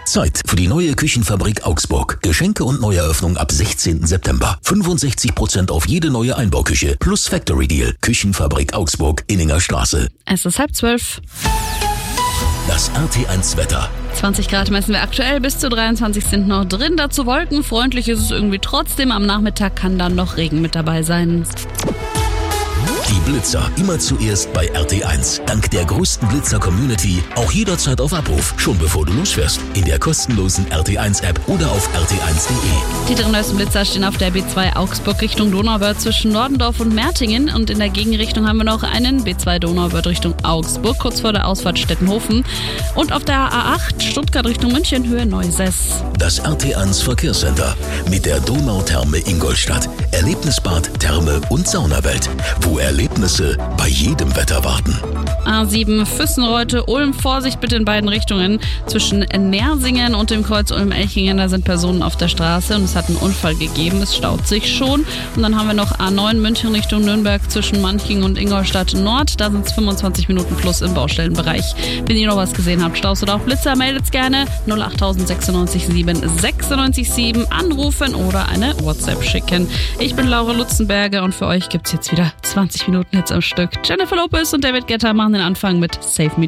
Zeit für die neue Küchenfabrik Augsburg. Geschenke und Neueröffnung ab 16. September. 65% auf jede neue Einbauküche plus Factory Deal. Küchenfabrik Augsburg, Inninger Straße. Es ist 11:30. Das RT1 Wetter. 20 Grad messen wir aktuell, bis zu 23 sind noch drin. Dazu wolkenfreundlich ist es irgendwie trotzdem. Am Nachmittag kann dann noch Regen mit dabei sein. Die Blitzer immer zuerst bei RT1. Dank der größten Blitzer-Community auch jederzeit auf Abruf. Schon bevor du losfährst. In der kostenlosen RT1-App oder auf rt1.de. Die 3 neuesten Blitzer stehen auf der B2 Augsburg Richtung Donauwörth zwischen Nordendorf und Mertingen. Und in der Gegenrichtung haben wir noch einen B2 Donauwörth Richtung Augsburg, kurz vor der Ausfahrt Stettenhofen. Und auf der A8 Stuttgart Richtung München, Höhe Neuses. Das RT1 Verkehrscenter mit der Donautherme Ingolstadt. Erlebnisbad, Therme und Saunawelt. Wo Erlebnisse bei jedem Wetter warten. A7 Füssenreute, Ulm, Vorsicht bitte in beiden Richtungen. Zwischen Nersingen und dem Kreuz Ulm-Elchingen, da sind Personen auf der Straße und es hat einen Unfall gegeben. Es staut sich schon. Und dann haben wir noch A9 München Richtung Nürnberg zwischen Manching und Ingolstadt Nord. Da sind es 25 Minuten plus im Baustellenbereich. Wenn ihr noch was gesehen habt, Staus oder auch Blitzer, meldet's gerne 08096 967 anrufen oder eine WhatsApp schicken. Ich bin Laura Lutzenberger und für euch gibt's jetzt wieder 20 Minuten Hits am Stück. Jennifer Lopez und David Guetta machen den Anfang mit Save Me.